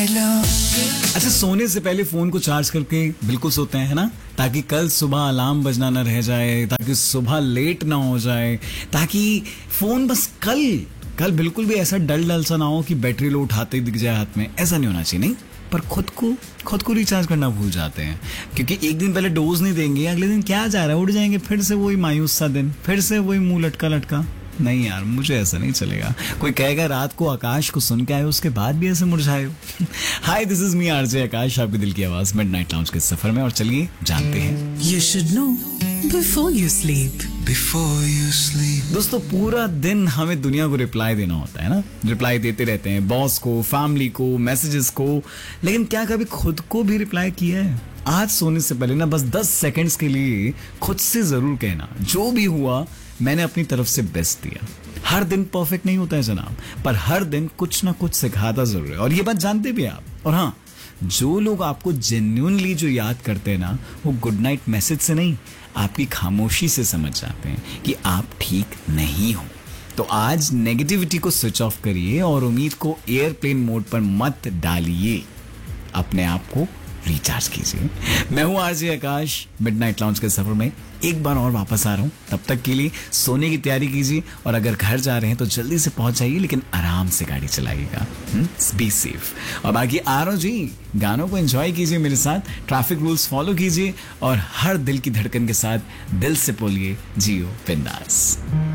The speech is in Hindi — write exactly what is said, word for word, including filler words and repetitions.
अच्छा, सोने से पहले फोन को चार्ज करके बिल्कुल सोते हैं, है ना, ताकि कल सुबह अलार्म बजना ना रह जाए, ताकि सुबह लेट ना हो जाए, ताकि फोन बस कल कल बिल्कुल भी ऐसा डल डल सा ना हो कि बैटरी लो उठाते ही दिख जाए हाथ में। ऐसा नहीं होना चाहिए। नहीं, पर खुद को खुद को रिचार्ज करना भूल जाते हैं, क्योंकि एक दिन पहले डोज नहीं देंगे, अगले दिन क्या जा रहा है, उठ जाएंगे, फिर से वही मायूस सा दिन, फिर से वही मुंह लटका लटका। नहीं यार, मुझे ऐसा नहीं चलेगा। कोई कहेगा रात को आकाश को सुन के आए, उसके बाद भी ऐसे मुरझाए हो। हाय, दिस इज मी आरजे आकाश, आपके दिल की आवाज मिडनाइट लाउंज के सफर में। और चलिए जानते हैं। You should know before you sleep. Before you sleep. दोस्तों, पूरा दिन हमें दुनिया को रिप्लाई देना होता है ना, रिप्लाई देते रहते हैं, बॉस को, फैमिली को, मैसेजेस को, लेकिन क्या कभी खुद को भी रिप्लाई किया है? आज सोने से पहले ना बस दस सेकंड्स के लिए खुद से जरूर कहना, जो भी हुआ मैंने अपनी तरफ से बेस्ट दिया। हर दिन परफेक्ट नहीं होता है जनाब, पर हर दिन कुछ ना कुछ सिखाता जरूर है, और ये बात जानते भी आप। और हाँ, जो लोग आपको जेन्युइनली जो याद करते हैं ना, वो गुड नाइट मैसेज से नहीं, आपकी खामोशी से समझ जाते हैं कि आप ठीक नहीं हो। तो आज नेगेटिविटी को स्विच ऑफ करिए और उम्मीद को एयरप्लेन मोड पर मत डालिए, अपने आप को रिचार्ज कीजिए। मैं हूं आरजे आकाश, मिडनाइट लाउंज के सफर में एक बार और वापस आ रहा हूं। तब तक के लिए सोने की तैयारी कीजिए, और अगर घर जा रहे हैं तो जल्दी से पहुंच जाइए, लेकिन आराम से गाड़ी चलाइएगा। Be safe. और बाकी आ रहा हूं जी, गानों को एंजॉय कीजिए मेरे साथ, ट्रैफिक रूल्स फॉलो कीजिए, और हर दिल की धड़कन के साथ दिल से बोलिए जियो बिंदास।